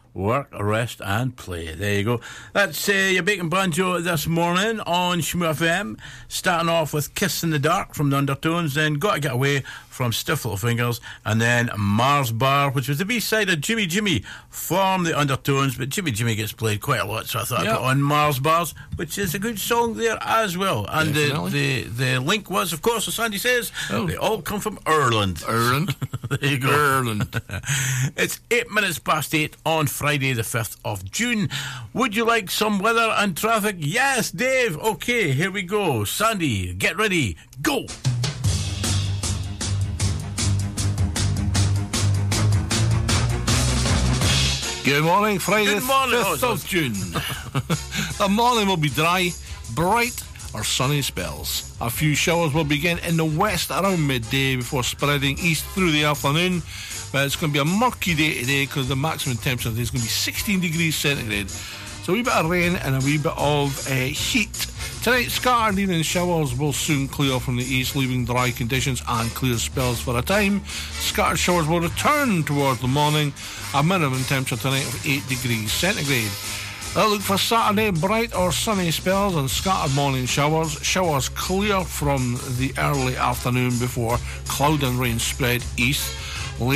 Work, rest and play. There you go. That's your Bacon Banjo this morning on Shmoo FM. Starting off with Kiss in the Dark from the Undertones, then Gotta Get Away from Stiff Little Fingers, and then Mars Bar, which was the B-side of Jimmy Jimmy from the Undertones, but Jimmy Jimmy gets played quite a lot, so I thought I'd put on Mars Bars, which is a good song there as well. And the link was, of course, as Sandy says, they all come from Ireland. Ireland. There you go. Ireland. It's 8 minutes past 8 on Friday the 5th of June. Would you like some weather and traffic? Yes, Dave. Okay, here we go. Sandy, get ready. Go. Good morning, Friday the 5th of June. The morning will be dry, bright or sunny spells. A few showers will begin in the west around midday before spreading east through the afternoon. But it's going to be a murky day today because the maximum temperature today is going to be 16 degrees centigrade. So a wee bit of rain and a wee bit of heat. Tonight, scattered evening showers will soon clear from the east, leaving dry conditions and clear spells for a time. Scattered showers will return towards the morning. A minimum temperature tonight of 8 degrees centigrade. Look for Saturday, bright or sunny spells and scattered morning showers. Showers clear from the early afternoon before cloud and rain spread east.